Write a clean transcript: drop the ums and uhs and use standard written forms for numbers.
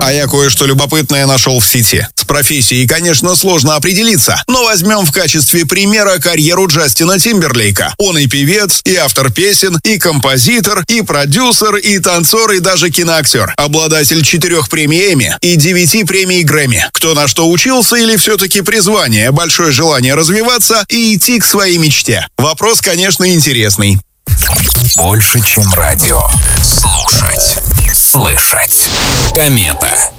А я кое-что любопытное нашел в сети. С профессией, конечно, сложно определиться, но возьмем в качестве примера карьеру Джастина Тимберлейка. Он и певец, и автор песен, и композитор, и продюсер, и танцор, и даже киноактер. Обладатель 4 премий Эмми и 9 премий Грэмми. Кто на что учился или все-таки призвание, большое желание развиваться и идти к своей мечте? Вопрос, конечно, интересный. Больше, чем радио. Слушать. Слышать. Комета.